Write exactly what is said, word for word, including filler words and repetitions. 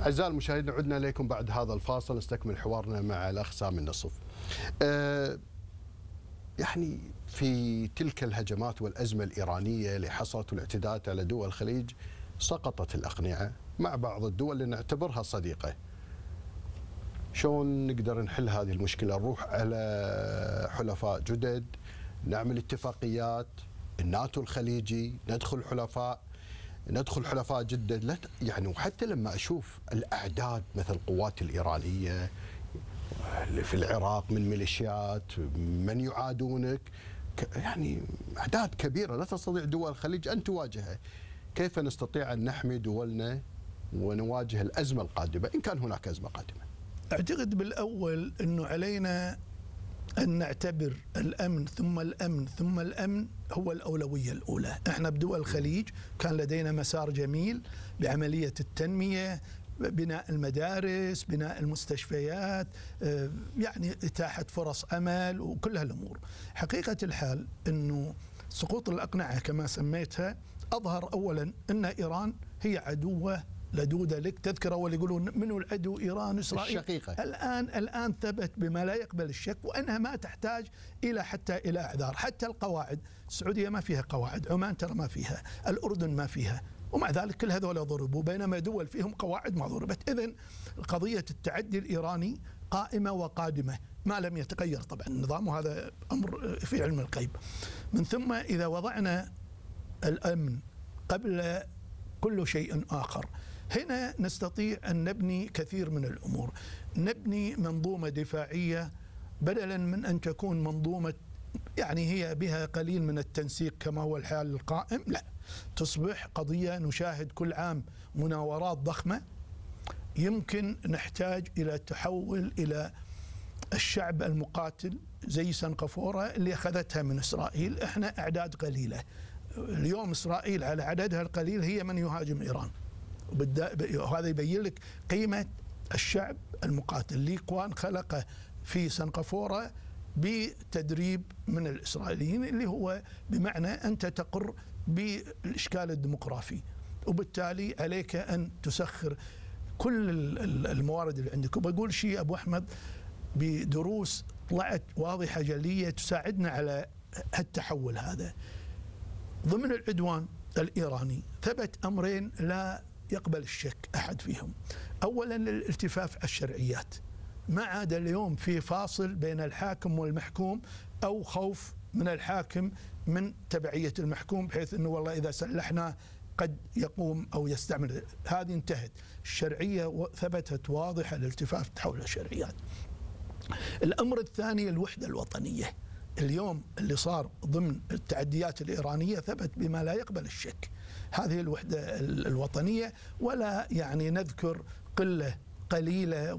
أعزائي المشاهدين، عدنا إليكم بعد هذا الفاصل نستكمل حوارنا مع الأخ سامي النصف. أه يعني في تلك الهجمات والأزمة الإيرانية اللي حصلت والاعتداءات على دول الخليج سقطت الأقنعة مع بعض الدول اللي نعتبرها صديقة. شلون نقدر نحل هذه المشكلة؟ نروح على حلفاء جدد، نعمل اتفاقيات، الناتو الخليجي، ندخل حلفاء ندخل حلفاء جدد، لا يعني. وحتى لما اشوف الاعداد مثل القوات الايرانيه اللي في العراق من ميليشيات من يعادونك، يعني اعداد كبيره لا تستطيع دول الخليج ان تواجهها. كيف نستطيع ان نحمي دولنا ونواجه الازمه القادمه ان كان هناك ازمه قادمه؟ اعتقد بالاول انه علينا أن نعتبر الأمن ثم الأمن ثم الأمن هو الأولوية الأولى. احنا بدول الخليج كان لدينا مسار جميل بعملية التنمية، بناء المدارس، بناء المستشفيات، يعني إتاحة فرص عمل وكل هالأمور. حقيقة الحال أنه سقوط الأقنعة كما سميتها أظهر أولا أن إيران هي عدوة لدودة لك. تذكر أول يقولون منو العدو؟ إيران، إسرائيل. الشقيقة. الآن الآن ثبت بما لا يقبل الشك، وأنها ما تحتاج إلى حتى إلى أعذار. حتى القواعد، السعودية ما فيها قواعد، عمان ترى ما فيها، الأردن ما فيها، ومع ذلك كل هذول ضربوا، بينما دول فيهم قواعد ما ضربت. إذن قضية التعدي الإيراني قائمة وقادمة ما لم يتغير طبعا النظام، وهذا أمر في علم الغيب. من ثم إذا وضعنا الأمن قبل كل شيء آخر، هنا نستطيع أن نبني كثير من الأمور. نبني منظومة دفاعية بدلا من أن تكون منظومة يعني هي بها قليل من التنسيق كما هو الحال القائم، لا، تصبح قضية نشاهد كل عام مناورات ضخمة. يمكن نحتاج إلى تحول إلى الشعب المقاتل زي سنغافورة اللي أخذتها من إسرائيل. إحنا أعداد قليلة اليوم، إسرائيل على عددها القليل هي من يهاجم إيران، وهذا يبين لك قيمة الشعب المقاتل. لي كوان خلقه في سنغافورة بتدريب من الإسرائيليين، اللي هو بمعنى أنت تقر بالإشكال الديموغرافي، وبالتالي عليك أن تسخر كل الموارد اللي عندك. وبقول شيء أبو أحمد بدروس طلعت واضحة جلية تساعدنا على التحول هذا. ضمن العدوان الإيراني ثبت أمرين لا يقبل الشك أحد فيهم. أولا الالتفاف على الشرعيات، ما عاد اليوم في فاصل بين الحاكم والمحكوم، أو خوف من الحاكم من تبعية المحكوم، بحيث أنه والله إذا سلحنا قد يقوم أو يستعمل. هذه انتهت. الشرعية ثبتت واضحة، الالتفاف حول الشرعيات. الأمر الثاني الوحدة الوطنية. اليوم اللي صار ضمن التعديات الإيرانية ثبت بما لا يقبل الشك هذه الوحدة الوطنية، ولا يعني نذكر قلة قليلة